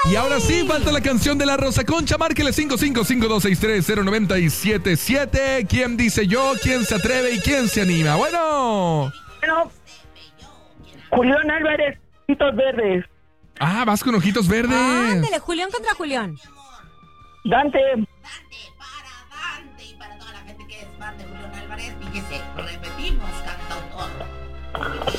Y ahora sí, falta la canción de la Rosa Concha. Márquele 5552630977. ¿Quién dice yo? ¿Quién se atreve y quién se anima? Bueno. Bueno, Julián Álvarez, Ojitos Verdes. Ah, vas con Ojitos Verdes. Ándale, Julián contra Julián. Dante. Dante y para toda la gente que es fan de Julián Álvarez, fíjese, repetimos, cantautor.